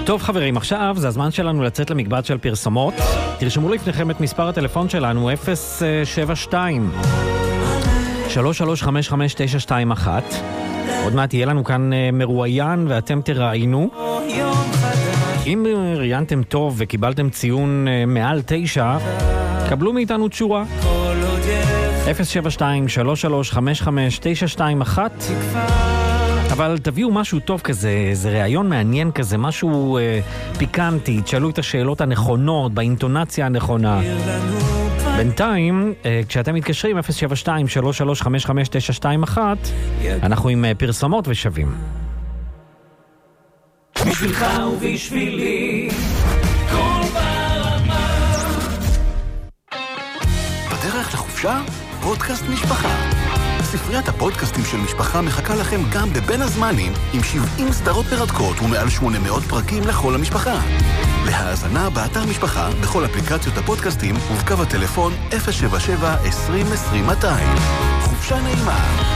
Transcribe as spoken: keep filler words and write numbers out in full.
טוב חברים, עכשיו זה הזמן שלנו לצאת למקבץ של פרסומות. תרשמו לפניכם את מספר הטלפון שלנו אפס שבע שתיים שלוש שלוש חמש חמש תשע שתיים אחת. עוד מעט יהיה לנו כאן מרואיין ואתם תראיינו. אם ראיינתם טוב וקיבלתם ציון מעל תשע, קבלו מאיתנו תשורה. אפס שבע שתיים שלוש שלוש חמש חמש תשע שתיים אחת. אבל תביאו משהו טוב כזה, איזה רעיון מעניין כזה, משהו אה, פיקנטי, תשאלו את השאלות הנכונות, באינטונציה הנכונה. בינתיים, אה, כשאתם מתקשרים אפס שבע שתיים שלוש שלוש חמש חמש תשע שתיים אחת, אנחנו עם אה, פרסומות ושווים. בשבילך ובשבילי, כל ברמה. בדרך לחופשה, פודקאסט משפחה. ספריית הפודקאסטים של משפחה מחכה לכם גם בבין הזמנים, עם שבעים סדרות מרתקות ומעל שמונה מאות פרקים לכל המשפחה. להאזנה באתר משפחה, בכל אפליקציות הפודקאסטים ובקו הטלפון אפס שבע שבע עשרים עשרים מאתיים. חופשה נעימה.